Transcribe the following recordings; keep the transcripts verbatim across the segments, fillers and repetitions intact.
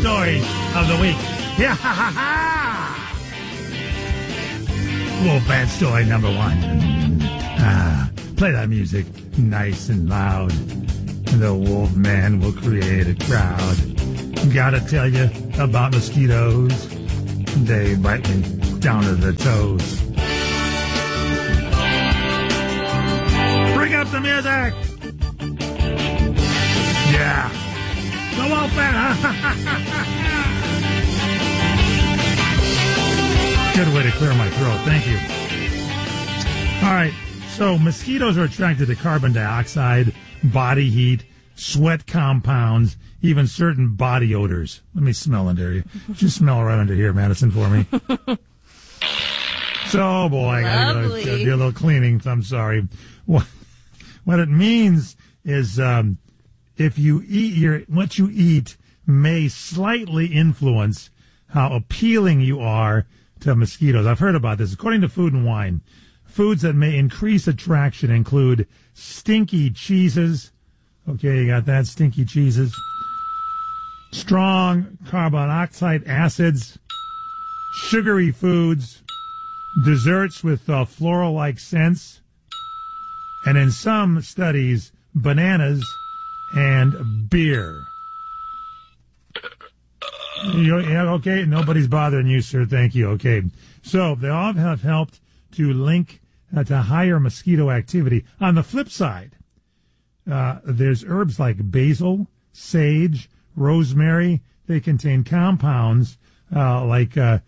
story of the week. Yeah, ha, ha, ha. Wolfman story number one. Ah, play that music nice and loud. The Wolfman will create a crowd. Gotta tell you about mosquitoes. They bite me down to the toes. Bring up the music! Yeah. The Wolfman! Good way to clear my throat. Thank you. All right. So mosquitoes are attracted to carbon dioxide, body heat, sweat compounds, even certain body odors. Let me smell under you. Just smell right under here, Madison, for me. So, boy, I gotta go, gotta do a little cleaning. I'm sorry. What, what it means is um, if you eat your what you eat may slightly influence how appealing you are to mosquitoes. I've heard about this. According to Food and Wine, foods that may increase attraction include stinky cheeses. Okay, you got that, stinky cheeses. Strong carbon dioxide acids, sugary foods, desserts with uh, floral-like scents, and in some studies, bananas and beer. You, yeah, okay, nobody's bothering you, sir. Thank you. Okay, so they all have helped to link uh, to higher mosquito activity. On the flip side, uh, there's herbs like basil, sage, rosemary. They contain compounds uh, like uh,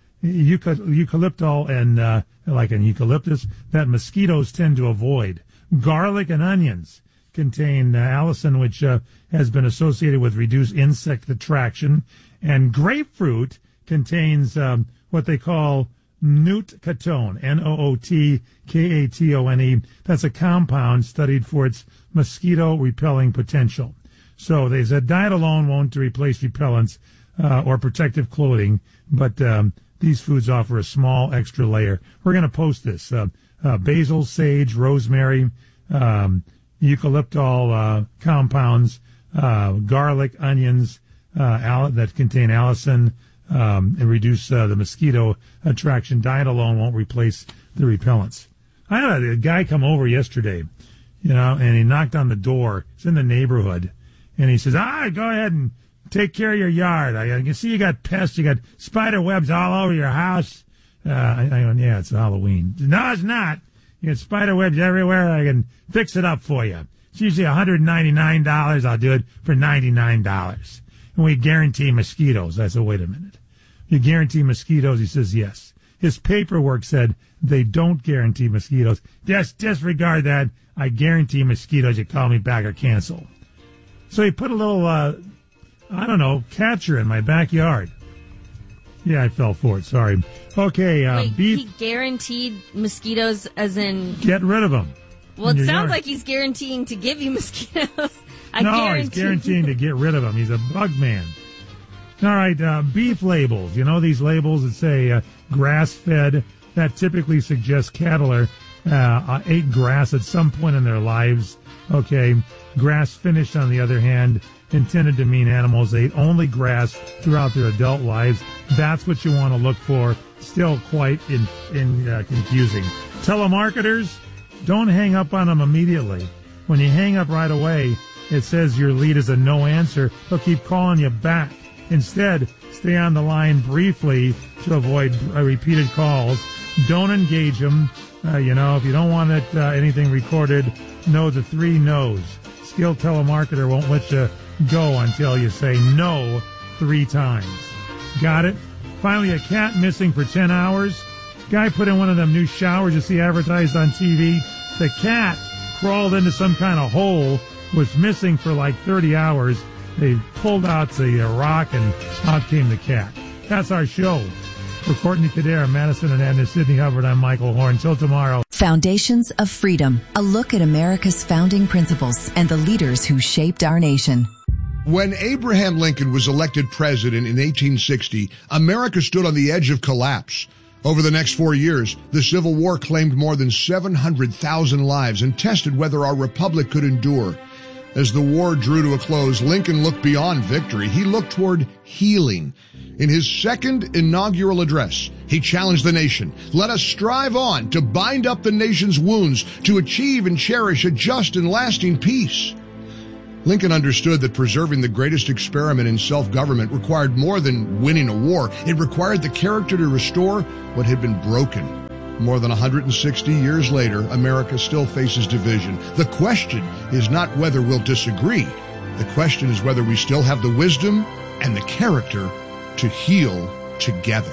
eucalyptol and uh, like an eucalyptus that mosquitoes tend to avoid. Garlic and onions contain uh, allicin, which uh, has been associated with reduced insect attraction. And grapefruit contains um, what they call nootkatone, N O O T K A T O N E. That's a compound studied for its mosquito-repelling potential. So they said diet alone won't replace repellents uh, or protective clothing, but um, these foods offer a small extra layer. We're going to post this. Uh, uh, basil, sage, rosemary, um, eucalyptol uh, compounds, uh, garlic, onions, uh, al- that contain allicin um, and reduce uh, the mosquito attraction. Diet alone won't replace the repellents. I had a, a guy come over yesterday, you know, and he knocked on the door. It's in the neighborhood. And he says, ah, go ahead and take care of your yard. I, I can see you got pests. You got spider webs all over your house. Uh, I, I go, yeah, it's Halloween. No, it's not. You got spider webs everywhere. I can fix it up for you. It's usually one hundred ninety-nine dollars. I'll do it for ninety-nine dollars. And we guarantee mosquitoes. I said, wait a minute. You guarantee mosquitoes? He says, yes. His paperwork said they don't guarantee mosquitoes. Just disregard that. I guarantee mosquitoes. You call me back or cancel. So he put a little, uh, I don't know, catcher in my backyard. Yeah, I fell for it. Sorry. Okay, uh, Wait, beef. he guaranteed mosquitoes as in... Get rid of them. Well, it sounds yard. like he's guaranteeing to give you mosquitoes. I no, guarantee. he's guaranteeing to get rid of them. He's a bug man. All right, uh, beef labels. You know these labels that say uh, grass-fed? That typically suggests cattle are uh, ate grass at some point in their lives. Okay, grass finished, on the other hand, intended to mean animals ate only grass throughout their adult lives. That's what you want to look for. Still quite in, in uh, confusing. Telemarketers, don't hang up on them immediately. When you hang up right away, it says your lead is a no answer. They'll keep calling you back. Instead, stay on the line briefly to avoid uh, repeated calls. Don't engage them. Uh, you know, if you don't want it, uh, anything recorded, know the three no's. Skilled telemarketer won't let you go until you say no three times. Got it? Finally, a cat missing for ten hours. Guy put in one of them new showers you see advertised on T V. The cat crawled into some kind of hole, was missing for like thirty hours. They pulled out the uh, rock, and out came the cat. That's our show. For Courtney Kadera, Madison and Edna, Sydney Hubbard, I'm Michael Horn. Until tomorrow. Foundations of Freedom, a look at America's founding principles and the leaders who shaped our nation. When Abraham Lincoln was elected president in eighteen sixty, America stood on the edge of collapse. Over the next four years, the Civil War claimed more than seven hundred thousand lives and tested whether our republic could endure. As the war drew to a close, Lincoln looked beyond victory. He looked toward healing. In his second inaugural address, he challenged the nation. Let us strive on to bind up the nation's wounds, to achieve and cherish a just and lasting peace. Lincoln understood that preserving the greatest experiment in self-government required more than winning a war. It required the character to restore what had been broken. More than one hundred sixty years later, America still faces division. The question is not whether we'll disagree. The question is whether we still have the wisdom and the character to heal together.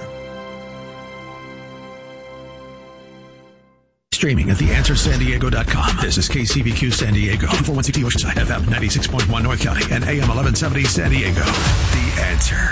Streaming at the answer san diego dot com. This is K C B Q San Diego, four one C T Oceanside, F M ninety-six point one North County, and A M eleven seventy San Diego. The Answer.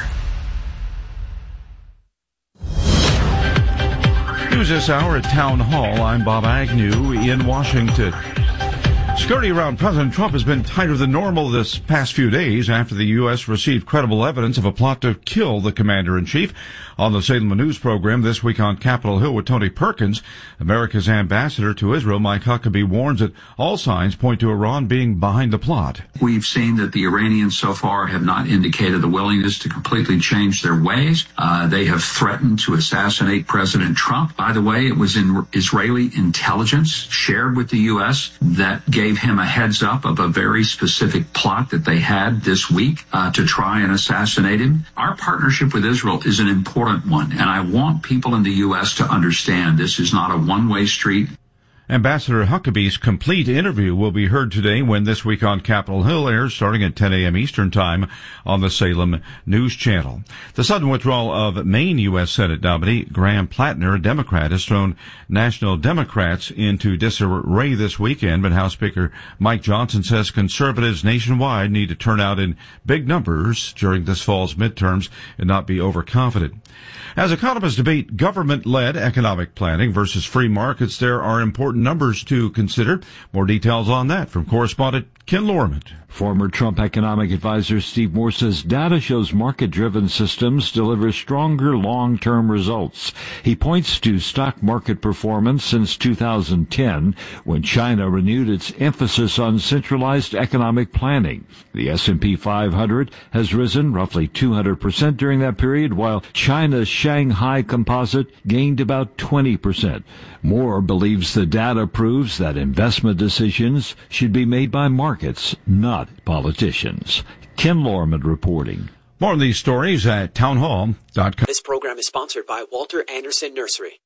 News this hour at Town Hall. I'm Bob Agnew in Washington. Security around President Trump has been tighter than normal this past few days after the U S received credible evidence of a plot to kill the commander-in-chief. On the Salem News program this week on Capitol Hill with Tony Perkins, America's ambassador to Israel, Mike Huckabee, warns that all signs point to Iran being behind the plot. We've seen that the Iranians so far have not indicated the willingness to completely change their ways. Uh, they have threatened to assassinate President Trump. By the way, it was in Israeli intelligence shared with the U S that gave him a heads up of a very specific plot that they had this week uh, to try and assassinate him. Our partnership with Israel is an important one, and I want people in the U S to understand this is not a one-way street. Ambassador Huckabee's complete interview will be heard today when This Week on Capitol Hill airs starting at ten a.m. Eastern Time on the Salem News Channel. The sudden withdrawal of Maine U S Senate nominee Graham Plattner, a Democrat, has thrown national Democrats into disarray this weekend, but House Speaker Mike Johnson says conservatives nationwide need to turn out in big numbers during this fall's midterms and not be overconfident. As economists debate government-led economic planning versus free markets, there are important numbers to consider. More details on that from correspondent Ken Lorman. Former Trump economic advisor Steve Moore says data shows market-driven systems deliver stronger long-term results. He points to stock market performance since two thousand ten, when China renewed its emphasis on centralized economic planning. The S and P five hundred has risen roughly two hundred percent during that period, while China's Shanghai Composite gained about twenty percent. Moore believes the data proves that investment decisions should be made by markets, not politicians. Ken Lorman reporting. More on these stories at townhall dot com. This program is sponsored by Walter Anderson Nursery.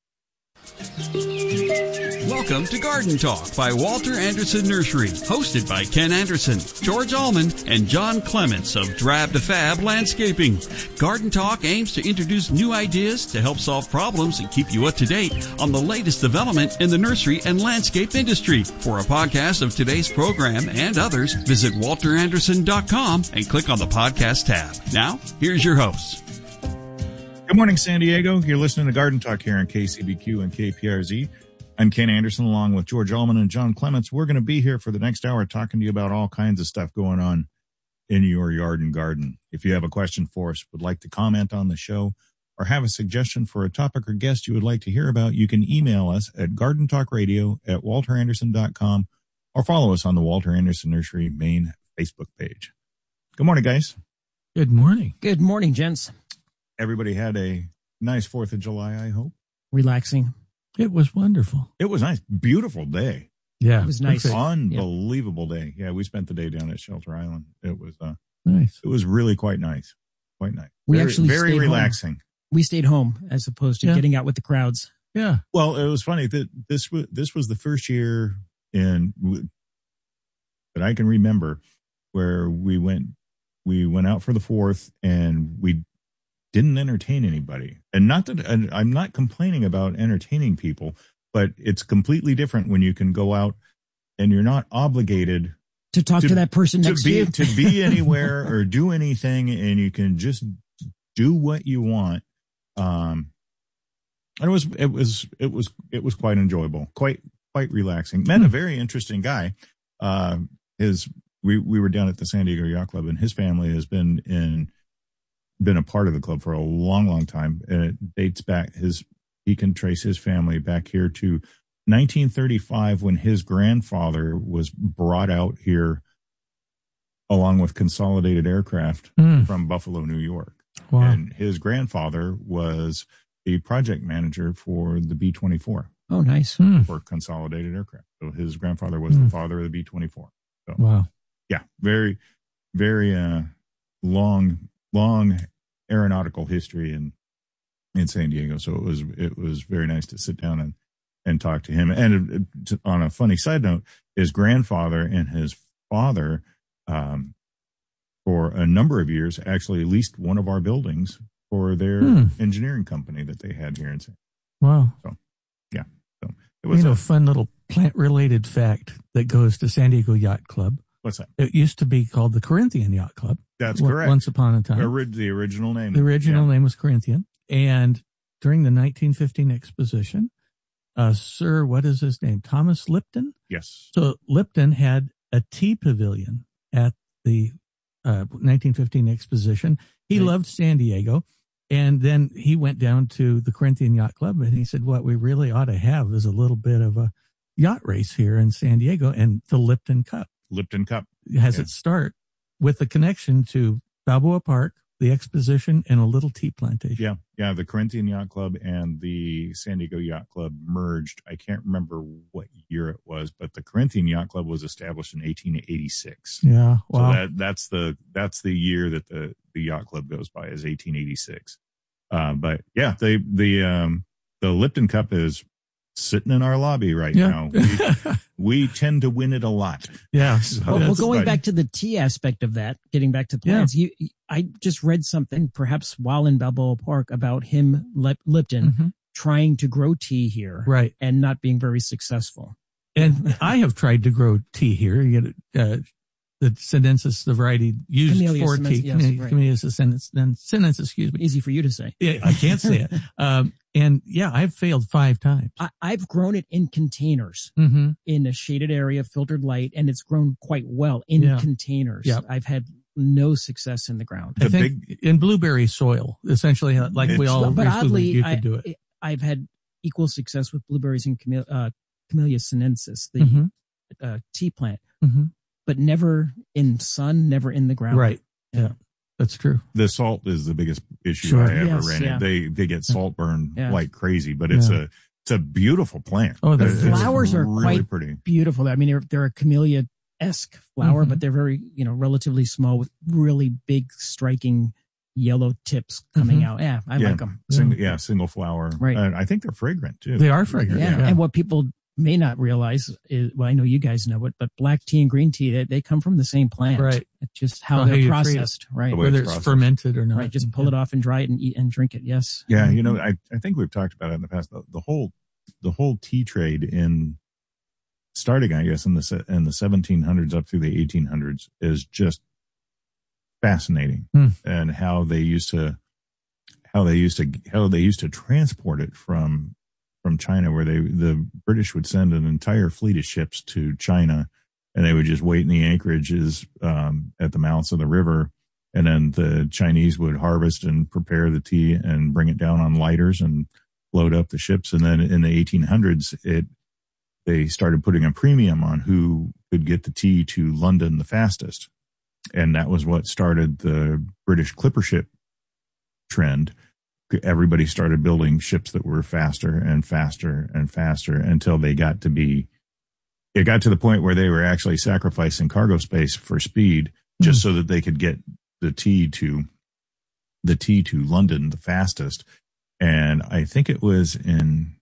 Welcome to Garden Talk by Walter Anderson Nursery, hosted by Ken Anderson, George Allman, and John Clements of Drab to Fab Landscaping. Garden Talk aims to introduce new ideas to help solve problems and keep you up to date on the latest development in the nursery and landscape industry. For a podcast of today's program and others, visit walter anderson dot com and click on the podcast tab. Now, here's your hosts. Good morning, San Diego. You're listening to Garden Talk here on K C B Q and K P R Z. I'm Ken Anderson along with George Allman and John Clements. We're going to be here for the next hour talking to you about all kinds of stuff going on in your yard and garden. If you have a question for us, would like to comment on the show, or have a suggestion for a topic or guest you would like to hear about, you can email us at gardentalkradio at walter anderson dot com or follow us on the Walter Anderson Nursery main Facebook page. Good morning, guys. Good morning. Good morning, gents. Everybody had a nice fourth of July, I hope. Relaxing. It was wonderful. It was nice. Beautiful day. Yeah. It was nice. Unbelievable yeah. day. Yeah, we spent the day down at Shelter Island. It was uh, nice. It was really quite nice. Quite nice. We very, actually very stayed relaxing. Home. We stayed home as opposed to yeah. getting out with the crowds. Yeah. Well, it was funny that this was this was the first year in that I can remember where we went we went out for the fourth and we didn't entertain anybody. And not that and I'm not complaining about entertaining people, but it's completely different when you can go out and you're not obligated to talk to, to that person to next be, to you, to be anywhere or do anything, and you can just do what you want. Um, and it was, it was, it was, it was quite enjoyable, quite, quite relaxing. Met a very interesting guy. Uh, his, we, we were down at the San Diego Yacht Club, and his family has been in, been a part of the club for a long, long time. And it dates back his, he can trace his family back here to nineteen thirty-five when his grandfather was brought out here along with Consolidated Aircraft Mm. from Buffalo, New York. Wow. And his grandfather was a project manager for the B twenty-four. Oh, nice. Mm. For Consolidated Aircraft. So his grandfather was Mm. the father of the B twenty-four. So, Wow. yeah, very, very uh, long, long aeronautical history in in San Diego. So it was it was very nice to sit down and, and talk to him. And uh, on a funny side note, his grandfather and his father, um, for a number of years, actually leased one of our buildings for their Hmm. engineering company that they had here in San Wow. So, yeah. So it was you know, a, a fun little plant-related fact that goes to San Diego Yacht Club. What's that? It used to be called the Corinthian Yacht Club. That's Once- correct. Once upon a time. Ori- the original name. The original Yeah. name was Corinthian. And during the nineteen fifteen exposition, uh, Sir, what is his name? Thomas Lipton? Yes. So Lipton had a tea pavilion at the uh, nineteen fifteen exposition. He Right. loved San Diego. And then he went down to the Corinthian Yacht Club and he said, what we really ought to have is a little bit of a yacht race here in San Diego. And the Lipton Cup Lipton Cup has Yeah. its start with a connection to Balboa Park, the exposition, and a little tea plantation. Yeah, yeah. The Corinthian Yacht Club and the San Diego Yacht Club merged. I can't remember what year it was, but the Corinthian Yacht Club was established in eighteen eighty-six. Yeah, wow. So that that's the that's the year that the the yacht club goes by is eighteen eighty-six. Uh, but yeah, they the um the Lipton Cup is sitting in our lobby right Yeah. now. We, we tend to win it a lot. Yeah. So Well, well, that's going fun. back to the tea aspect of that, getting back to plants, you, I just read something, perhaps while in Balboa Park, about him, Lip, Lipton, Mhm. trying to grow tea here, Right. and not being very successful. And I have tried to grow tea here. You get uh, the sinensis, the variety used Camellia for sinensis, tea. yes, Camellia, right. Camellia sinensis, sinensis, excuse me. Easy for you to say. Yeah, I can't say it. Um, and yeah, I've failed five times. I, I've grown it in containers, Mm-hmm. in a shaded area, filtered light, and it's grown quite well in Yeah. containers. Yep. I've had no success in the ground. I think in blueberry soil, essentially, uh, like we all but agree oddly, you I, could do it. I've had equal success with blueberries and Camel, uh, Camellia sinensis, the Mhm. uh, tea plant, Mhm. but never in sun, never in the ground. Right. Yeah, that's true. The salt is the biggest issue Sure. I ever Yes, ran yeah. into. They they get salt burn Yeah. like crazy, but it's Yeah. a it's a beautiful plant. Oh, the It's flowers are really quite pretty. beautiful. I mean, they're, they're a camellia-esque flower, Mhm. but they're very, you know, relatively small with really big, striking yellow tips coming Mhm. out. Yeah, I yeah. like them. Single, yeah, single flower. Right. Uh, I think they're fragrant too. They are fragrant. Yeah. Yeah. And what people may not realize is, well, I know you guys know it, but black tea and green tea, they, they come from the same plant. Right. It's just how Oh, they're how you treat it. processed. Right. The way Whether it's it's processed. fermented or not. Right. Just pull it off and dry it and eat and drink it. Yes. Yeah, you know, I, I think we've talked about it in the past. The, the whole the whole tea trade in starting, I guess, in the se- in the seventeen hundreds up through the eighteen hundreds is just fascinating, Hmm. and how they used to how they used to how they used to transport it from from China, where they the British would send an entire fleet of ships to China, and they would just wait in the anchorages um, at the mouths of the river. And then the Chinese would harvest and prepare the tea and bring it down on lighters and load up the ships. And then in the eighteen hundreds, it they started putting a premium on who could get the tea to London the fastest. And that was what started the British clipper ship trend. Everybody started building ships that were faster and faster and faster until they got to be, it got to the point where they were actually sacrificing cargo space for speed just so that they could get the tea to the tea to London the fastest. And I think it was in,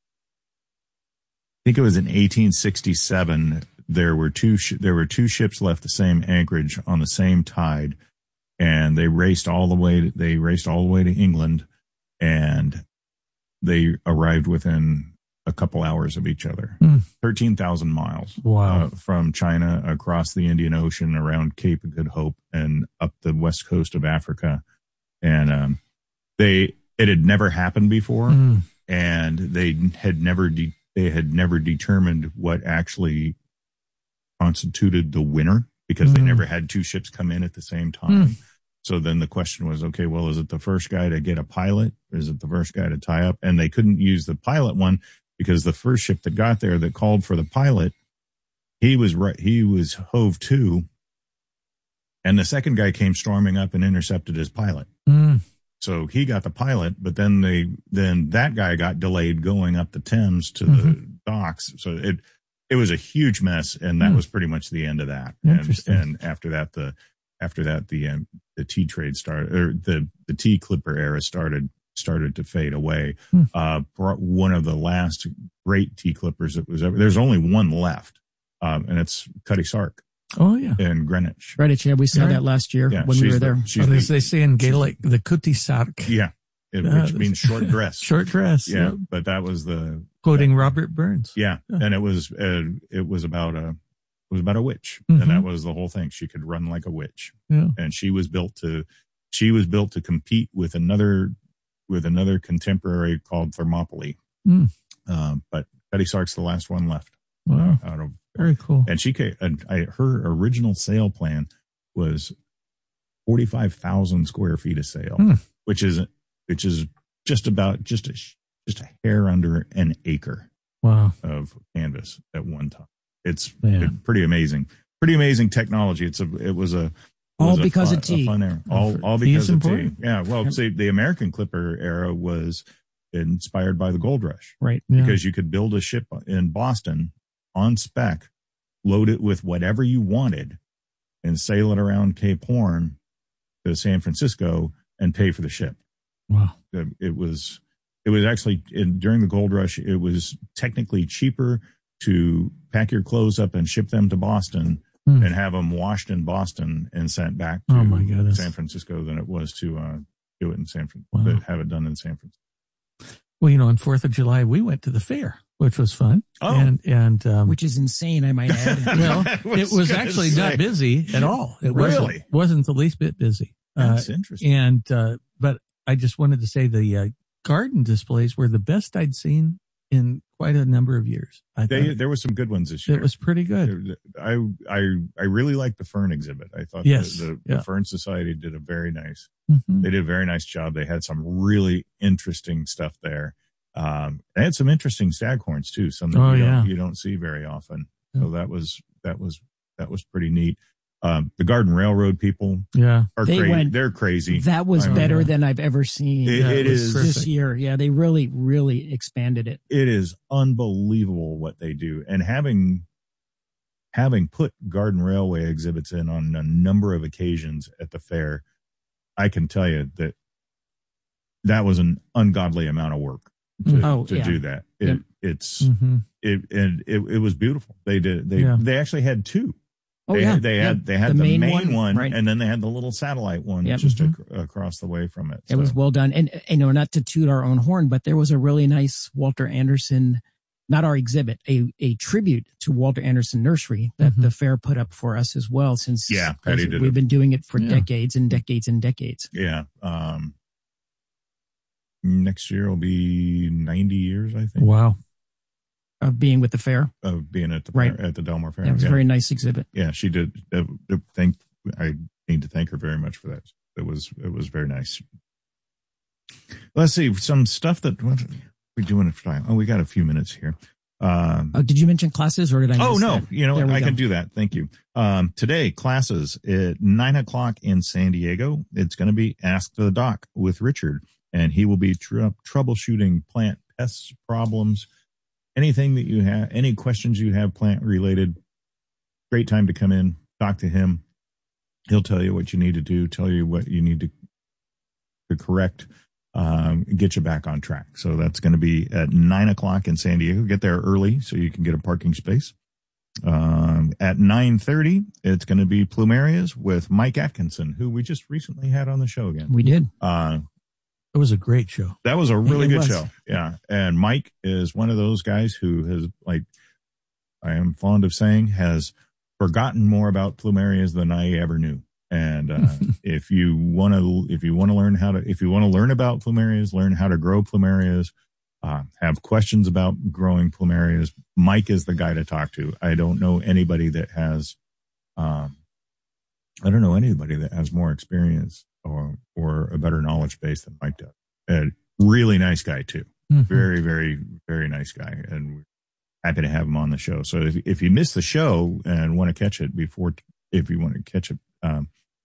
I think it was in eighteen sixty-seven. There were two, sh- there were two ships left the same anchorage on the same tide, and they raced all the way, to, they raced all the way to England, and they arrived within a couple hours of each other. Hmm. thirteen thousand miles. Wow. Uh, from China across the Indian Ocean around Cape of Good Hope and up the west coast of Africa. And um, they, it had never happened before. Mm. And they had never, de- they had never determined what actually constituted the winner, because they Mm. never had two ships come in at the same time. Mm. So then the question was, okay, well, is it the first guy to get a pilot? Or is it the first guy to tie up? And they couldn't use the pilot one because the first ship that got there that called for the pilot, he was right. He was hove to And the second guy came storming up and intercepted his pilot. Mm. So he got the pilot, but then they, then that guy got delayed going up the Thames to Mm-hmm. the docks. So it, it was a huge mess. And that Mm. was pretty much the end of that. And, Interesting. and after that, the, after that, the, um, the T trade started, or the, the T clipper era started, started to fade away. Mm. Uh, one of the last great T clippers that was ever, there's only one left. Um, and it's Cutty Sark. Oh, yeah. In Greenwich. Greenwich, yeah, we saw Yeah. that last year Yeah, when we she's were the- there. she's Or the- as they say in Gaelic, the Cutty Sark. Yeah. It, Uh, which means short dress. Short dress. Yeah. Yeah. But that was the, Quoting Robert Burns. yeah. And it was, uh, it was about a, it was about a witch. Mhm. And that was the whole thing. She could run like a witch. Yeah. And she was built to, she was built to compete with another, with another contemporary called Thermopylae. Mm. Um, but Cutty Sark's the last one left. Wow. Out of, Very cool. and she came, and I, her original sale plan was forty-five thousand square feet of sail, Hmm. which is, which is just about, just a, just a hair under an acre Wow. of canvas at one time. It's Yeah. it- pretty amazing, pretty amazing technology. It's a, it was a, it All was a because fun, of tea. a fun era. All, all Tea is because of tea. important. Yeah. Well, see, the American Clipper era was inspired by the gold rush. Right. Yeah. Because you could build a ship in Boston on spec, load it with whatever you wanted, and sail it around Cape Horn to San Francisco and pay for the ship. Wow. It, it was, it was actually in, during the gold rush, it was technically cheaper to pack your clothes up and ship them to Boston Hmm. and have them washed in Boston and sent back to Oh, my goodness. San Francisco than it was to uh, do it in San Francisco, Wow. have it done in San Francisco. Well, you know, on fourth of July, we went to the fair, which was fun. Oh. And, and, um, Which is insane, I might add. well, I was it was gonna actually say. not busy at all. It Really? wasn't, wasn't the least bit busy. That's Uh, interesting. And, uh, but I just wanted to say the uh, garden displays were the best I'd seen in quite a number of years. I They, thought there were some good ones this year. it was pretty good. I I I really liked the Fern exhibit. I thought Yes, the, the, yeah. the Fern Society did a very nice. Mhm. They did a very nice job. They had some really interesting stuff there. Um, they had some interesting staghorns too. Some that Oh, you, yeah. don't, you don't see very often. So that was that was that was pretty neat. Um, the Garden Railroad people Yeah. are They crazy. went- They're crazy. That was I mean, better than I've ever seen It- Yeah, it it was is. this perfect. year. Yeah, they really, really expanded it. It is unbelievable what they do. And having having put Garden Railway exhibits in on a number of occasions at the fair, I can tell you that that was an ungodly amount of work to, Oh, to yeah. do that. It, Yep. It's hmm it and it, it was beautiful. They did they Yeah. they actually had two. Oh, they yeah. had, they Yeah. had they had The the, main main, one, one, right. and then they had the little satellite one Yep. just Mhm. ac- across the way from it. It was So, well done. And, you know, not to toot our own horn, but there was a really nice Walter Anderson, not our exhibit, a, a tribute to Walter Anderson Nursery that Mhm. the fair put up for us as well, since Yeah, Patty did we've it. been doing it for Yeah. decades and decades and decades. yeah. Um, next year will be ninety years, I think, Wow. Of being with the fair. of being at the Right. at the Delmar Fair. It was a yeah. very nice exhibit. yeah, she did. Uh, uh, thank I need to thank her very much for that. It was it was very nice. Let's see some stuff that what are we doing for time. Oh, we got a few minutes here. Um, Oh, did you mention classes or did I oh miss no, that? you know There what? we I go. can do that. Thank you. Um, today classes at nine o'clock in San Diego. It's going to be Ask the Doc with Richard, and he will be tr- troubleshooting plant pests, problems, anything that you have, any questions you have plant related. Great time to come in, talk to him. He'll tell you what you need to do, tell you what you need to, to correct, um, get you back on track. So that's going to be at nine o'clock in San Diego. Get there early so you can get a parking space. Um, at nine thirty, it's going to be Plumerias with Mike Atkinson, who we just recently had on the show again. We did. Uh, It was a great show. that was a really It good was. show. Yeah. And Mike is one of those guys who has, like, I am fond of saying, has forgotten more about plumerias than I ever knew. And uh, if you want to, if you want to learn how to, if you want to learn about plumerias, learn how to grow plumerias, uh, have questions about growing plumerias, Mike is the guy to talk to. I don't know anybody that has, um, I don't know anybody that has more experience or or a better knowledge base than Mike does. And really nice guy too. Mhm. Very, very, very nice guy. And we're happy to have him on the show. So if if you missed the show and want to catch it before, if you want to catch it um,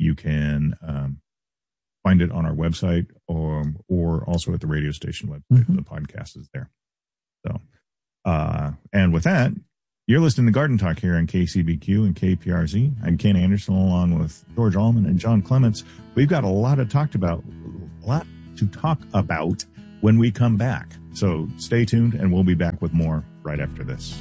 you can um, find it on our website or, or also at the radio station website. Mm-hmm. The podcast is there. So, uh, and with that, you're listening to Garden Talk here on K C B Q and K P R Z. I'm Ken Anderson along with George Allman and John Clements. We've got a lot to talk about, a lot to talk about when we come back. So stay tuned and we'll be back with more right after this.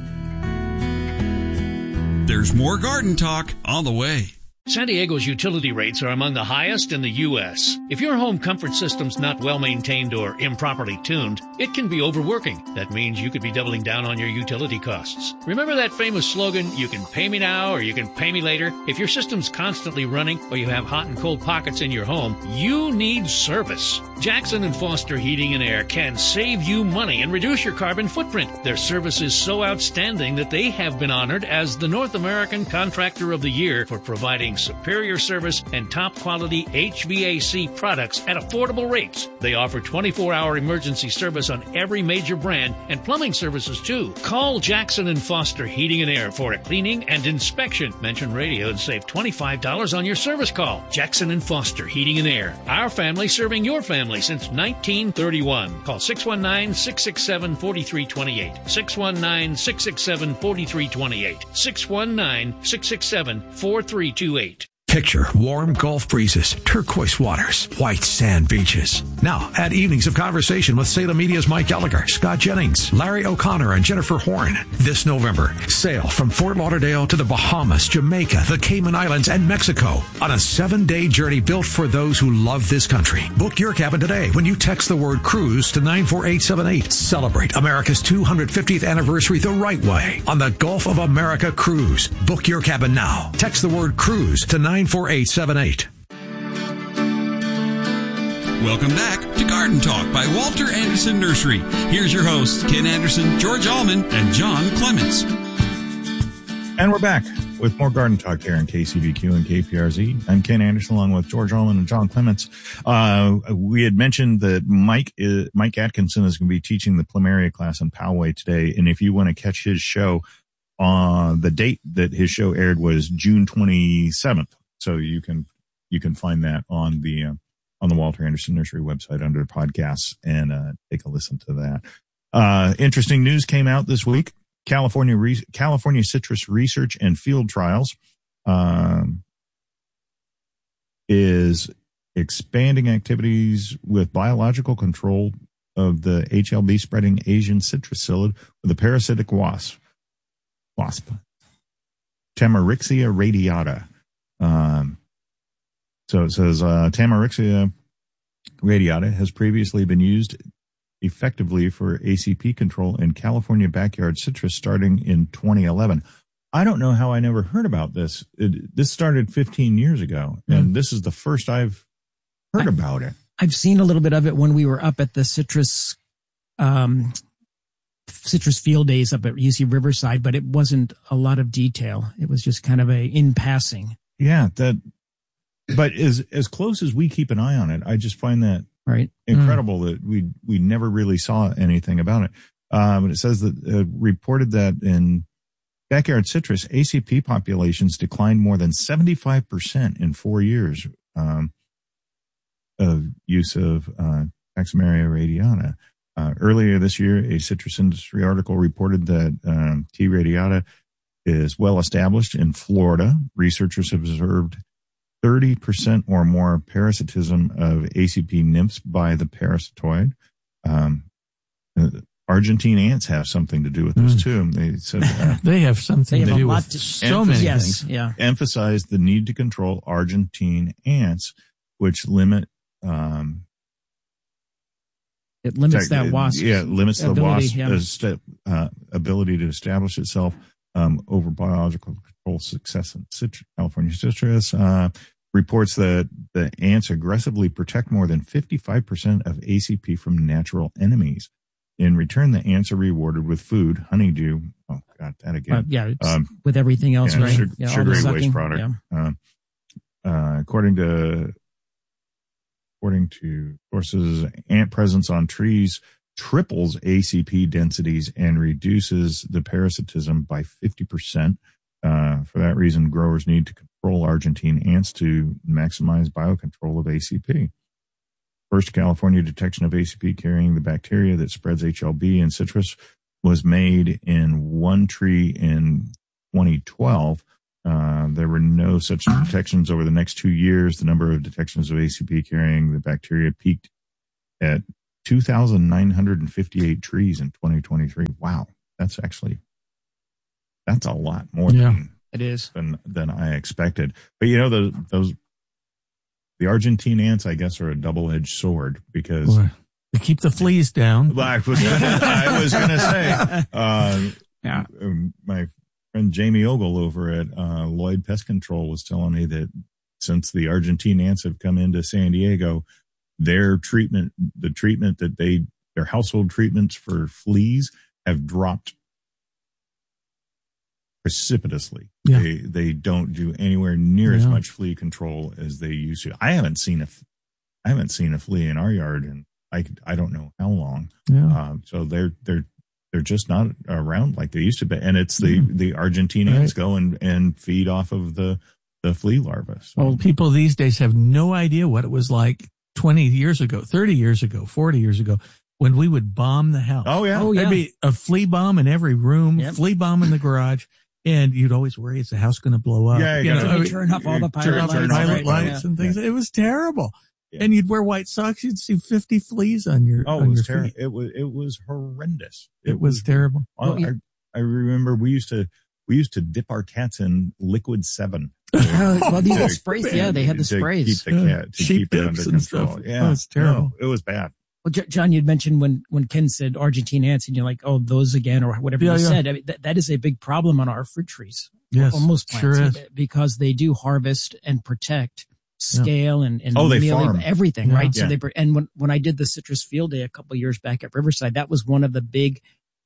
There's more Garden Talk on the way. San Diego's utility rates are among the highest in the U S. If your home comfort system's not well maintained or improperly tuned, it can be overworking. That means you could be doubling down on your utility costs. Remember that famous slogan, you can pay me now or you can pay me later? If your system's constantly running or you have hot and cold pockets in your home, you need service. Jackson and Foster Heating and Air can save you money and reduce your carbon footprint. Their service is so outstanding that they have been honored as the North American Contractor of the Year for providing superior service and top quality H V A C products at affordable rates. They offer twenty-four hour emergency service on every major brand and plumbing services too. Call Jackson and Foster Heating and Air for a cleaning and inspection. Mention radio and save twenty-five dollars on your service call. Jackson and Foster Heating and Air. Our family serving your family since nineteen thirty-one. Call six one nine, six six seven, four three two eight. six one nine, six six seven, four three two eight. six one nine, six six seven, four three two eight. Picture warm Gulf breezes, turquoise waters, white sand beaches. Now, add evenings of conversation with Salem Media's Mike Gallagher, Scott Jennings, Larry O'Connor, and Jennifer Horn. This November, sail from Fort Lauderdale to the Bahamas, Jamaica, the Cayman Islands, and Mexico on a seven-day journey built for those who love this country. Book your cabin today when you text the word cruise to nine four eight seven eight. Celebrate America's two hundred fiftieth anniversary the right way on the Gulf of America Cruise. Book your cabin now. Text the word cruise to nine four eight seven eight. Welcome back to Garden Talk by Walter Anderson Nursery. Here's your hosts, Ken Anderson, George Allman, and John Clements. And we're back with more Garden Talk here on K C B Q and K P R Z. I'm Ken Anderson along with George Allman and John Clements. Uh, we had mentioned that Mike is, Mike Atkinson is going to be teaching the Plumeria class in Poway today. And if you want to catch his show, uh, the date that his show aired was June twenty-seventh. So you can, you can find that on the, uh, on the Walter Anderson Nursery website under podcasts and, uh, take a listen to that. Uh, interesting news came out this week. California, Re- California Citrus Research and Field Trials, um, is expanding activities with biological control of the H L B spreading Asian citrus psyllid with a parasitic wasp, wasp, Tamarixia radiata. Um, so it says, uh, Tamarixia radiata has previously been used effectively for A C P control in California backyard citrus starting in twenty eleven. I don't know how I never heard about this. It, this started fifteen years ago, and mm. this is the first I've heard I, about it. I've seen a little bit of it when we were up at the citrus, um, citrus field days up at U C Riverside, but it wasn't a lot of detail. It was just kind of a in passing. Yeah, that. But as as close as we keep an eye on it, I just find that right incredible mm. that we we never really saw anything about it. Um, and it says that uh, reported that in backyard citrus, A C P populations declined more than seventy-five percent in four years um, of use of uh, Taxomeria radiata. Uh, earlier this year, a citrus industry article reported that um, T. radiata is well established in Florida. Researchers have observed thirty percent or more parasitism of A C P nymphs by the parasitoid. Um, uh, Argentine ants have something to do with this mm. too. They said uh, they have something they to have do with to, so many yes, things. Yeah. Emphasize the need to control Argentine ants, which limit um, it limits that wasp. Yeah, it limits the wasp yeah. uh, ability to establish itself um, over biological control success in citrus, California citrus. Uh, reports that the ants aggressively protect more than fifty-five percent of A C P from natural enemies. In return, the ants are rewarded with food, honeydew. Oh, God, that again. Uh, yeah, um, with everything else, yeah, right? Sugar, yeah, sugary waste product. Yeah. Uh, uh, according to according to sources, ant presence on trees triples A C P densities and reduces the parasitism by fifty percent. Uh, for that reason, growers need to control Argentine ants to maximize biocontrol of A C P. First California detection of A C P carrying the bacteria that spreads H L B in citrus was made in one tree in twenty twelve. Uh, there were no such detections over the next two years. The number of detections of A C P carrying the bacteria peaked at two thousand nine hundred fifty-eight trees in twenty twenty-three. Wow. That's actually, that's a lot more yeah, than, it is. than, than I expected. But you know, the, those, the Argentine ants, I guess, are a double-edged sword because Boy, they keep the fleas down. I was gonna, I was gonna say, uh, yeah. my friend Jamie Ogle over at uh, Lloyd Pest Control was telling me that since the Argentine ants have come into San Diego, their treatment, the treatment that they, their household treatments for fleas have dropped precipitously. Yeah. They they don't do anywhere near Yeah. as much flea control as they used to. I haven't seen a, I haven't seen a flea in our yard in I I don't know how long. Yeah. Um, so they're they're they're just not around like they used to be, and it's the Mm. the Argentinians Right. go and, and feed off of the the flea larvae. So, Well, people these days have no idea what it was like twenty years ago, thirty years ago, forty years ago, when we would bomb the house. oh yeah, Oh, yeah. There'd be a flea bomb in every room, Yep. flea bomb in the garage, and you'd always worry, is the house going to blow up? Yeah, you you gotta- know, You turn off all the turn- pilot turn lights. off pilot right? lights Yeah. and things. It was terrible. Yeah. And you'd wear white socks, you'd see fifty fleas on your oh, on it was your terrible. feet. It was it was horrendous. It was terrible. Oh, Well, I, I remember we used to we used to dip our cats in liquid seven. Oh, well, these To- are sprays. Yeah, they had the to sprays. keep the cat to Sheep keep it dips under and control. stuff. Yeah, Oh, it's terrible. No, it was bad. Well, J- John, you'd mentioned when, when Ken said Argentine ants, and you're like, oh, those again, or whatever Yeah, you yeah. said. I mean, that, that is a big problem on our fruit trees. Yes, Or most plants. sure is. Because they do harvest and protect scale and, and Oh, they mealy- farm. everything, Yeah. right? So Yeah. they, pr- and when, when I did the citrus field day a couple of years back at Riverside, that was one of the big,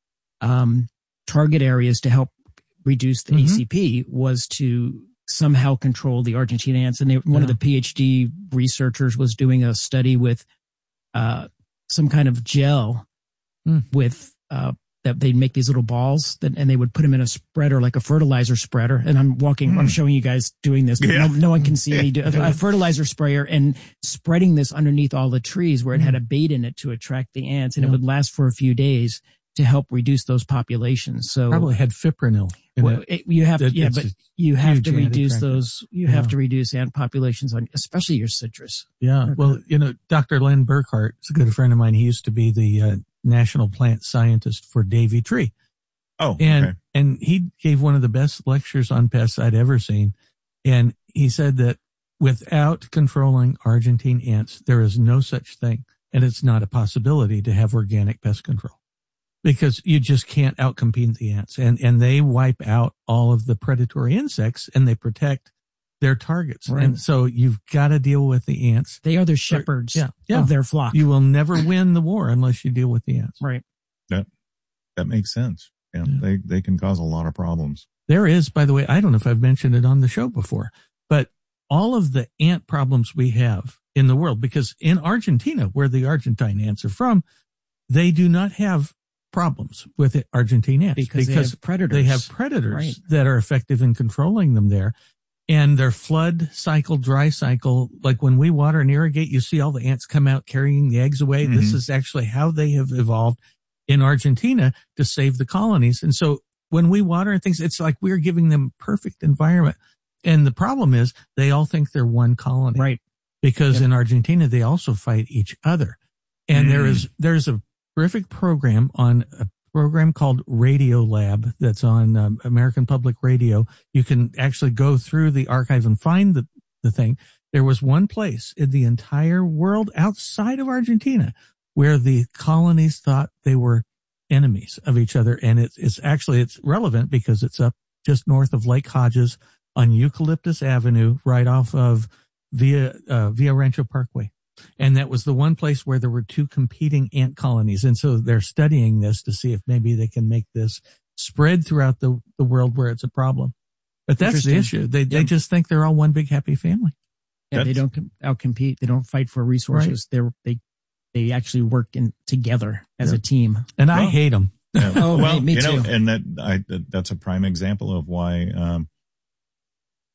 um, target areas to help reduce the Mhm. A C P was to somehow control the Argentine ants. And they, one of Yeah. the PhD researchers was doing a study with, uh, some kind of gel Mm. with, uh, that they'd make these little balls that, and they would put them in a spreader, like a fertilizer spreader. And I'm walking, I'm showing you guys doing this, but Yeah. no, no one can see me do a, a fertilizer sprayer and spreading this underneath all the trees where it had a bait in it to attract the ants, and Yeah. it would last for a few days to help reduce those populations. So Probably had fipronil in well, it. it, you have, It- yeah, it's but a you have huge to reduce anti-attractant. those, you have Yeah. to reduce ant populations on, especially your citrus. Yeah. Well, you know, Doctor Len Burkhart is a good friend of mine. He used to be the uh, national plant scientist for Davy Tree. Oh, And okay. and he gave one of the best lectures on pests I'd ever seen. And he said that without controlling Argentine ants, there is no such thing. And it's not a possibility to have organic pest control because you just can't outcompete the ants. And, and they wipe out all of the predatory insects and they protect their targets. Right. And so you've got to deal with the ants. They are the shepherds Yeah, yeah. of their flock. You will never win the war unless you deal with the ants. Right. That that makes sense. Yeah, Yeah. they they can cause a lot of problems. There is, by the way, I don't know if I've mentioned it on the show before, but all of the ant problems we have in the world, because in Argentina, where the Argentine ants are from, they do not have problems with it, Argentine ants Because they have predators. They have predators Right. that are effective in controlling them there. And their flood cycle, dry cycle, like when we water and irrigate, you see all the ants come out carrying the eggs away. Mhm. This is actually how they have evolved in Argentina to save the colonies. And so when we water and things, it's like we're giving them perfect environment. And the problem is they all think they're one colony. Right. Because Yep. in Argentina, they also fight each other. And Mm. there is, there's a terrific program on a program called Radio Lab that's on um, American Public Radio. You can actually go through the archive and find the, the thing. There was one place in the entire world outside of Argentina where the colonies thought they were enemies of each other. And it's, it's actually, it's relevant because it's up just north of Lake Hodges on Eucalyptus Avenue, right off of Via, uh, Via Rancho Parkway. And that was the one place where there were two competing ant colonies. And so they're studying this to see if maybe they can make this spread throughout the, the world where it's a problem. But that's the Interesting. issue. They, they Yeah. just think they're all one big happy family. Yeah, they That's- don't com- outcompete. They don't fight for resources. They're, they they actually work in together as Yeah. a team. And I Well, hate them. Yeah. Oh, well, me- me you know, too. and that I that, that's a prime example of why um,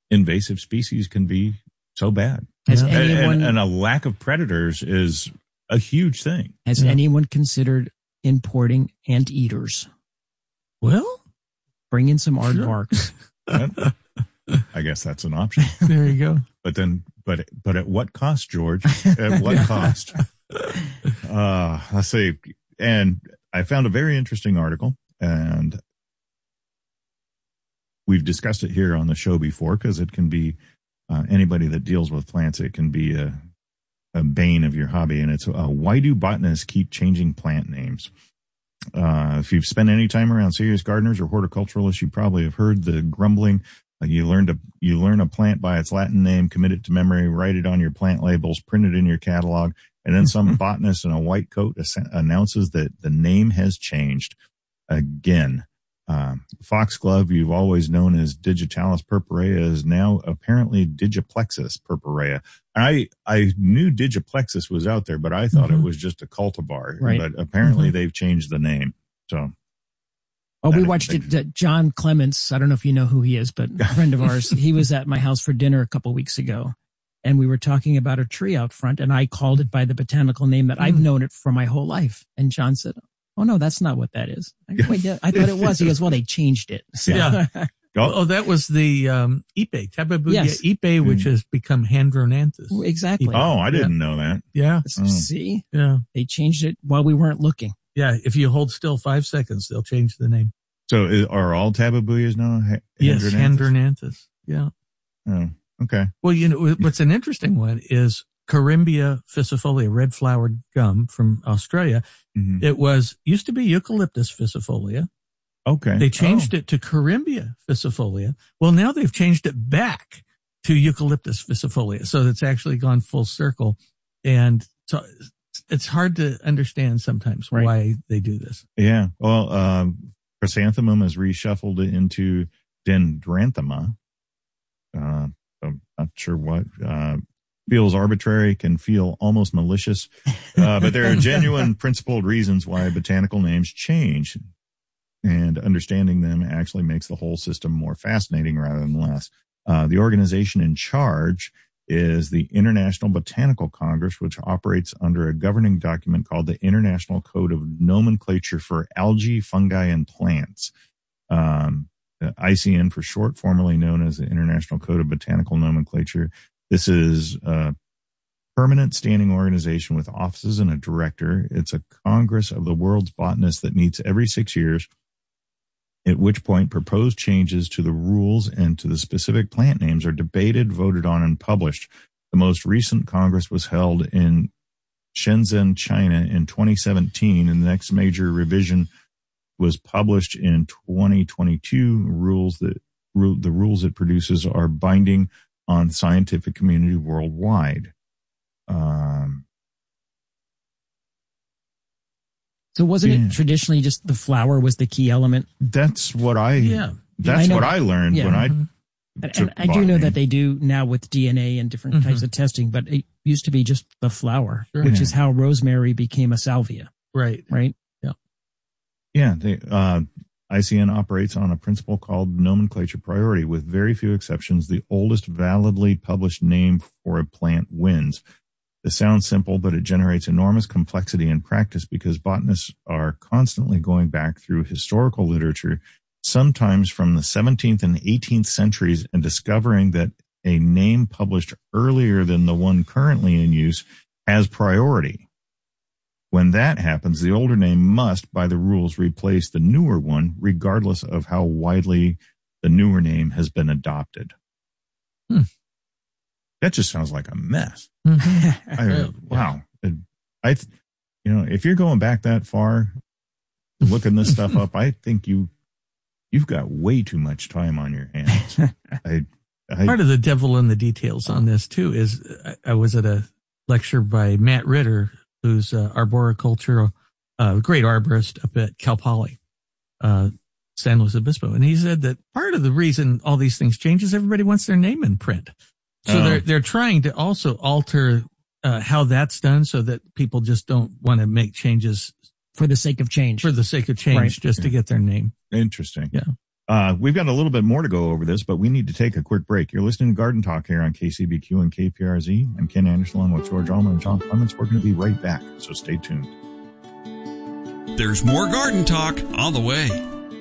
invasive species can be so bad. Has And, anyone and, and a lack of predators is a huge thing. has Yeah. anyone considered importing anteaters? Well, bring in some sure. aardvarks. That- I guess that's an option. There you go. But then, but but at what cost, George? At what cost? Uh, let's see. And I found a very interesting article, and we've discussed it here on the show before because it can be uh, anybody that deals with plants. It can be a, a bane of your hobby, and it's uh, why do botanists keep changing plant names? Uh, if you've spent any time around serious gardeners or horticulturalists, you probably have heard the grumbling. Uh, you learn to you learn a plant by its Latin name, commit it to memory, write it on your plant labels, print it in your catalog, and then some botanist in a white coat as- announces that the name has changed again. Um, foxglove, you've always known as Digitalis purpurea, is now apparently Digiplexus purpurea. I I knew Digiplexus was out there, but I thought Mhm. it was just a cultivar. Right. But apparently Mhm. they've changed the name. So. Oh, we That- watched it. uh, John Clements. I don't know if you know who he is, but a friend of ours. He was at my house for dinner a couple weeks ago, and we were talking about a tree out front, and I called it by the botanical name that I've Mm. known it for my whole life. And John said, "Oh no, that's not what that is." I, go, Wait, yeah, I thought it was. He goes, "Well, they changed it." So, Yeah. Oh, that was the um, Ipe, Tabebuia Yes. Ipe, which has become Handronanthus. exactly. Oh, I didn't know that. Yeah. Oh. See, Yeah. they changed it while we weren't looking. Yeah. If you hold still five seconds, they'll change the name. So is, are all Tababuyas now? Ha- Yes. Handronanthus? Handronanthus. Yeah. Oh, okay. Well, you know, what's an interesting one is Corymbia ficifolia, red flowered gum from Australia. Mhm. It was, used to be Eucalyptus ficifolia. Okay. They changed Oh. it to Corymbia ficifolia. Well, now they've changed it back to Eucalyptus ficifolia. So it's actually gone full circle. And so it's hard to understand sometimes Right. why they do this. Yeah. Well, um, chrysanthemum is reshuffled into dendranthema. Uh, I'm not sure what. Uh, feels arbitrary, can feel almost malicious, uh, but there are genuine principled reasons why botanical names change. And understanding them actually makes the whole system more fascinating rather than less. Uh, the organization in charge is the International Botanical Congress, which operates under a governing document called the International Code of Nomenclature for Algae, Fungi, and Plants. Um, the I C N for short, formerly known as the International Code of Botanical Nomenclature. This is a permanent standing organization with offices and a director. It's a congress of the world's botanists that meets every six years, at which point proposed changes to the rules and to the specific plant names are debated, voted on, and published. The most recent Congress was held in Shenzhen, China in twenty seventeen, and the next major revision was published in twenty twenty-two. Rules that the rules it produces are binding on the scientific community worldwide. Um, So wasn't Yeah. it traditionally just the flower was the key element? that's what I. Yeah. That's I know. what I learned Yeah. when I. And, took and I do know botany. that they do now with D N A and different Mhm. types of testing, but it used to be just the flower, Sure. which Yeah. is how rosemary became a salvia, Right. right? Yeah, they, uh, I C N operates on a principle called nomenclature priority. With very few exceptions, the oldest validly published name for a plant wins. This sounds simple, but it generates enormous complexity in practice because botanists are constantly going back through historical literature, sometimes from the seventeenth and eighteenth centuries, and discovering that a name published earlier than the one currently in use has priority. When that happens, the older name must, by the rules, replace the newer one, regardless of how widely the newer name has been adopted. Hmm. That just sounds like a mess. Mhm. I, Yeah. wow. I, th- you know, if you're going back that far, looking this stuff up, I think you, you've got way too much time on your hands. I, I, Part of the devil in the details on this too is I, I was at a lecture by Matt Ritter, who's uh, arboricultural, uh, great arborist up at Cal Poly, uh, San Luis Obispo. And he said that part of the reason all these things change is everybody wants their name in print. So Oh. they're, they're trying to also alter, uh, how that's done so that people just don't want to make changes For the sake of change. for the sake of change, Right. just to get their name. interesting. Yeah. Uh, we've got a little bit more to go over this, but we need to take a quick break. You're listening to Garden Talk here on K C B Q and K P R Z. I'm Ken Anderson along with George Allman and John Clements. We're going to be right back, so stay tuned. There's more Garden Talk on the way.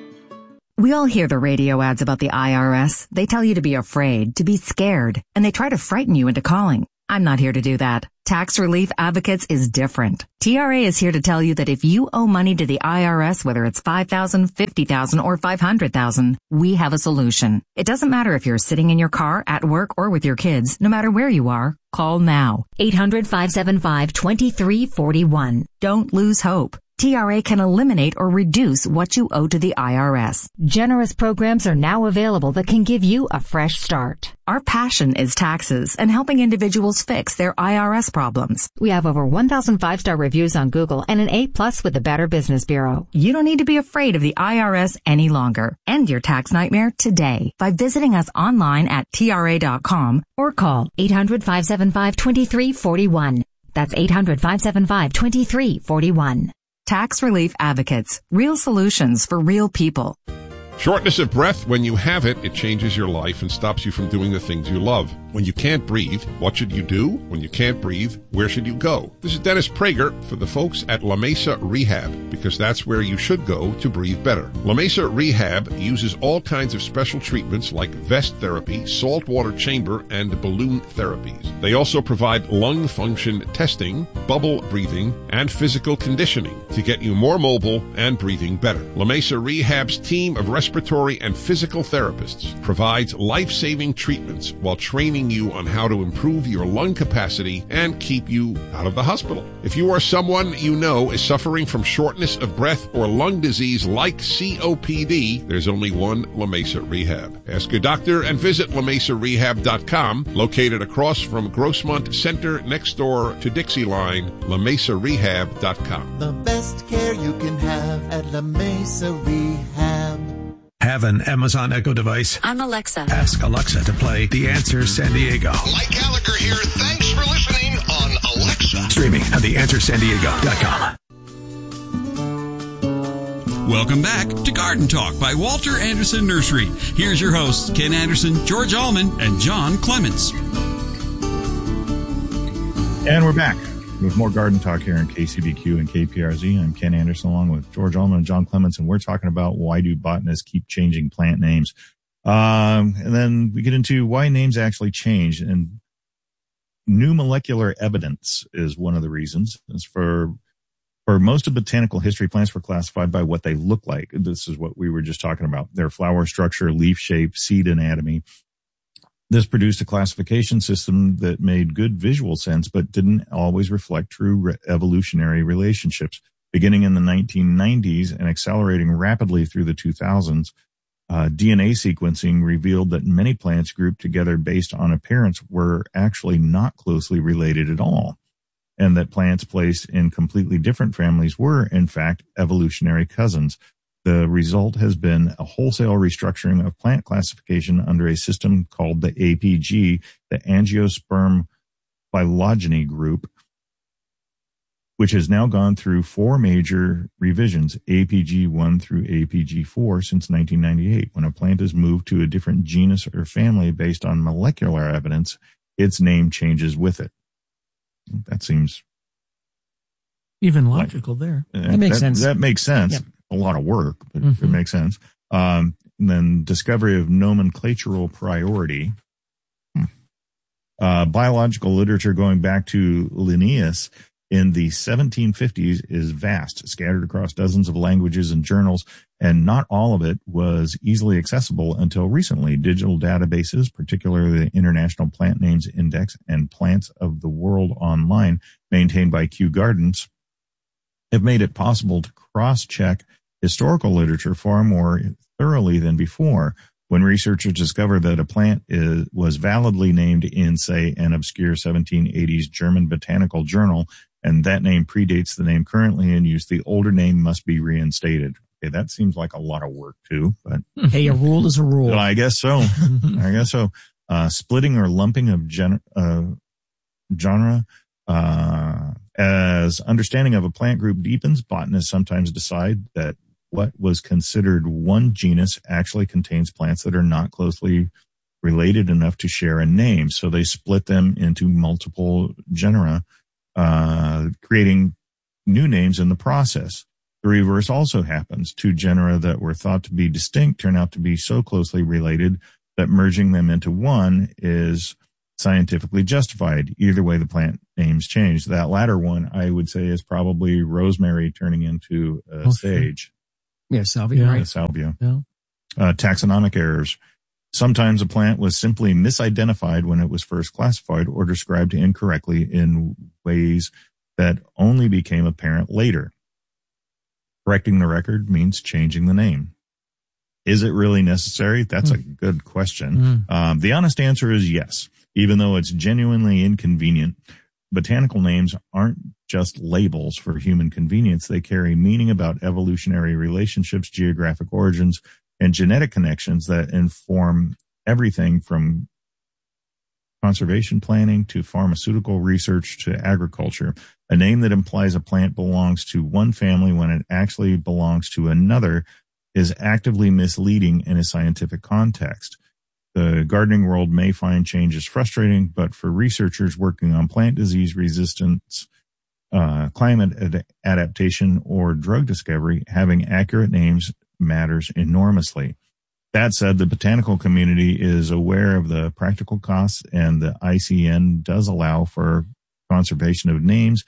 We all hear the radio ads about the I R S. They tell you to be afraid, to be scared, and they try to frighten you into calling. I'm not here to do that. Tax Relief Advocates is different. T R A is here to tell you that if you owe money to the I R S, whether it's five thousand dollars, fifty thousand dollars, or five hundred thousand dollars, we have a solution. It doesn't matter if you're sitting in your car, at work, or with your kids. No matter where you are, call now. eight hundred, five seven five, two three four one. Don't lose hope. T R A can eliminate or reduce what you owe to the I R S. Generous programs are now available that can give you a fresh start. Our passion is taxes and helping individuals fix their I R S problems. We have over one thousand five-star reviews on Google and an A plus with the Better Business Bureau. You don't need to be afraid of the I R S any longer. End your tax nightmare today by visiting us online at T R A dot com or call eight hundred, five seven five, two three four one. That's eight hundred, five seven five, two three four one. Tax Relief Advocates. Real solutions for real people. Shortness of breath, when you have it, it changes your life and stops you from doing the things you love. When you can't breathe, what should you do? When you can't breathe, where should you go? This is Dennis Prager for the folks at La Mesa Rehab, because that's where you should go to breathe better. La Mesa Rehab uses all kinds of special treatments like vest therapy, saltwater chamber, and balloon therapies. They also provide lung function testing, bubble breathing, and physical conditioning to get you more mobile and breathing better. La Mesa Rehab's team of respiratory and physical therapists provides life-saving treatments while training you on how to improve your lung capacity and keep you out of the hospital. If you or someone you know is suffering from shortness of breath or lung disease like C O P D, there's only one La Mesa Rehab. Ask your doctor and visit La Mesa Rehab dot com, located across from Grossmont Center next door to Dixie Line, La Mesa Rehab dot com. The best care you can have at La Mesa Rehab. Have an Amazon Echo device? I'm Alexa. Ask Alexa to play The Answer San Diego. Mike Gallagher here. Thanks for listening on Alexa. Streaming at the answer san diego dot com. Welcome back to Garden Talk by Walter Anderson Nursery. Here's your hosts, Ken Anderson, George Allman, and John Clements. And we're back with more Garden Talk here on K C B Q and K P R Z. I'm Ken Anderson along with George Allman and John Clements, and we're talking about why do botanists keep changing plant names. Um, and then we get into why names actually change. And new molecular evidence is one of the reasons. It's for For most of botanical history, plants were classified by what they look like. This is what we were just talking about. Their flower structure, leaf shape, seed anatomy. This produced a classification system that made good visual sense, but didn't always reflect true re- evolutionary relationships. Beginning in the nineteen nineties and accelerating rapidly through the two thousands, uh, D N A sequencing revealed that many plants grouped together based on appearance were actually not closely related at all, and that plants placed in completely different families were, in fact, evolutionary cousins. The result has been a wholesale restructuring of plant classification under a system called the A P G, the Angiosperm Phylogeny Group, which has now gone through four major revisions, A P G one through A P G four, since nineteen ninety-eight. When a plant is moved to a different genus or family based on molecular evidence, its name changes with it. That seems even logical like, there. Uh, that makes that, sense. That makes sense. Yep. A lot of work, but Mm-hmm. it makes sense. Um, and then discovery of nomenclatural priority. Hmm. Uh, biological literature going back to Linnaeus in the seventeen fifties is vast, scattered across dozens of languages and journals, and not all of it was easily accessible until recently. Digital databases, particularly the International Plant Names Index and Plants of the World Online, maintained by Kew Gardens, have made it possible to cross-check historical literature far more thoroughly than before. When researchers discovered that a plant is, was validly named in, say, an obscure seventeen eighties German botanical journal, and that name predates the name currently in use, the older name must be reinstated. Okay, that seems like a lot of work too, but hey, a rule is a rule. I guess so. I guess so. Uh, splitting or lumping of gen- uh, genre. Uh, as understanding of a plant group deepens, botanists sometimes decide that what was considered one genus actually contains plants that are not closely related enough to share a name. So they split them into multiple genera, uh, creating new names in the process. The reverse also happens. Two genera that were thought to be distinct turn out to be so closely related that merging them into one is scientifically justified. Either way, the plant names change. That latter one, I would say, is probably rosemary turning into uh, Oh, sage. Yeah, salvia, Yeah, right? salvia. Yeah. Uh, taxonomic errors. Sometimes a plant was simply misidentified when it was first classified or described incorrectly in ways that only became apparent later. Correcting the record means changing the name. Is it really necessary? That's mm. a good question. Mm. Um, the honest answer is yes. Even though it's genuinely inconvenient, botanical names aren't just labels for human convenience. They carry meaning about evolutionary relationships, geographic origins, and genetic connections that inform everything from conservation planning to pharmaceutical research to agriculture. A name that implies a plant belongs to one family when it actually belongs to another is actively misleading in a scientific context. The gardening world may find changes frustrating, but for researchers working on plant disease resistance, uh, climate ad- adaptation, or drug discovery, having accurate names matters enormously. That said, the botanical community is aware of the practical costs, and the I C N does allow for conservation of names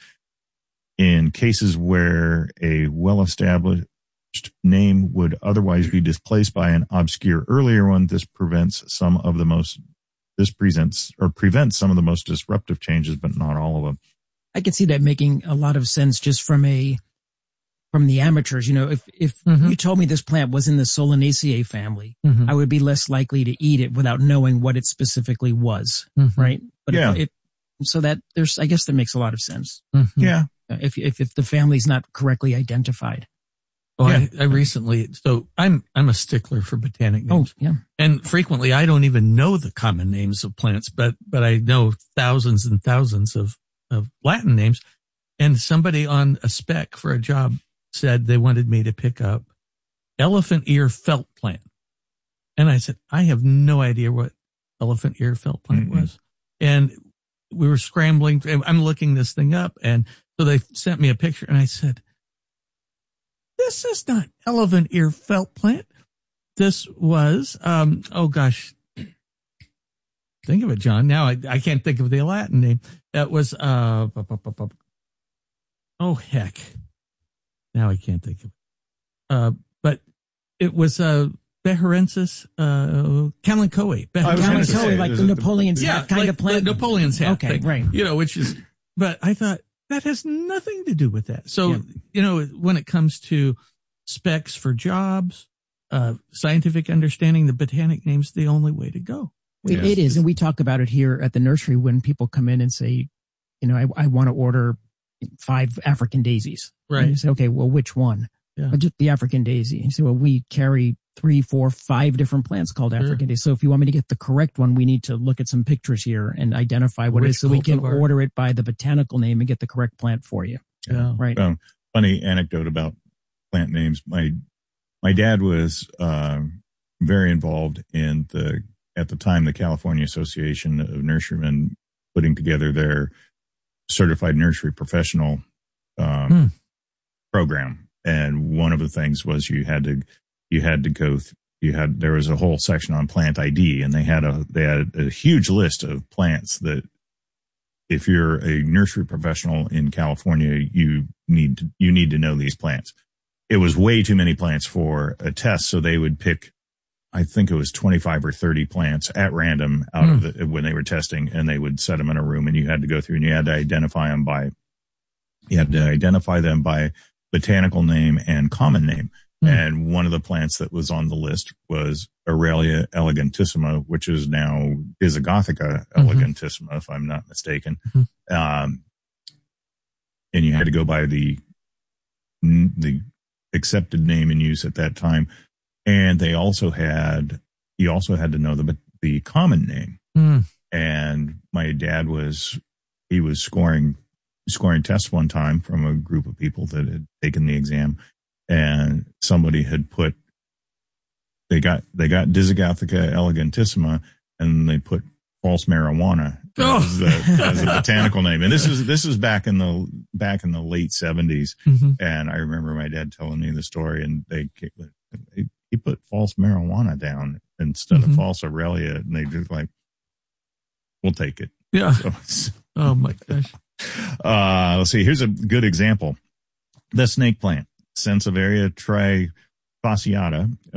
in cases where a well-established name would otherwise be displaced by an obscure earlier one. This prevents some of the most, this presents or prevents some of the most disruptive changes, but not all of them. I can see that making a lot of sense just from a, from the amateurs. You know, if, if mm-hmm. you told me this plant was in the Solanaceae family, mm-hmm. I would be less likely to eat it without knowing what it specifically was. Mm-hmm. Right. But yeah. if, if, so that there's, I guess that makes a lot of sense. Mm-hmm. Yeah. If, if, if the family's not correctly identified. Well, yeah. I, I recently, so I'm, I'm a stickler for botanic names. Oh, yeah. And frequently I don't even know the common names of plants, but, but I know thousands and thousands of, of Latin names. And somebody on a spec for a job said they wanted me to pick up elephant ear felt plant. And I said, I have no idea what elephant ear felt plant mm-hmm. was. And we were scrambling. I'm looking this thing up. And so they sent me a picture and I said, this is not elephant ear felt plant. This was, um, oh gosh, think of it, John. Now I, I can't think of the Latin name. That was, uh, oh heck. Now I can't think of it. Uh, but it was, uh, Beharensis, uh, Kalanchoe. Kalanchoe, like the Napoleon's hat kind like of plant. The Napoleon's hat. Okay, thing, right. You know, which is, but I thought, that has nothing to do with that. So, yeah. you know, when it comes to specs for jobs, uh, scientific understanding, the botanic name's the only way to go. It, it is. And we talk about it here at the nursery when people come in and say, you know, I, I want to order five African daisies. Right. And you say, okay, well, which one? Yeah. Well, just the African daisy. And you say, well, we carry three, four, five different plants called Sure. African daisy. So if you want me to get the correct one, we need to look at some pictures here and identify what Which it is so we can cultivar? order it by the botanical name and get the correct plant for you. Yeah. Right. Um, funny anecdote about plant names. My, my dad was, uh, very involved in the, at the time, the California Association of Nurserymen putting together their certified nursery professional, um, Hmm. program. And one of the things was you had to, you had to go, th- you had, there was a whole section on plant I D, and they had a, they had a huge list of plants that if you're a nursery professional in California, you need to, you need to know these plants. It was way too many plants for a test. So they would pick, I think it was twenty-five or thirty plants at random out Hmm. of the, when they were testing, and they would set them in a room, and you had to go through and you had to identify them by, you had to identify them by botanical name and common name. Hmm. And one of the plants that was on the list was Aurelia elegantissima, which is now Bisagothica elegantissima, if I'm not mistaken. Mm-hmm. Um, and you had to go by the, the accepted name in use at that time. And they also had, you also had to know the, the common name. Hmm. And my dad was, he was scoring, scoring tests one time from a group of people that had taken the exam. and somebody had put, they got, they got Dizygotheca elegantissima, and they put false marijuana oh. as, the, as a botanical name. And this is, this is back in the, back in the late seventies. Mm-hmm. And I remember my dad telling me the story, and they, he put false marijuana down instead mm-hmm. of false Aurelia. And they just like, we'll take it. Yeah. So, oh my gosh. Uh, let's see. Here's a good example. The snake plant, Sansevieria trifasciata,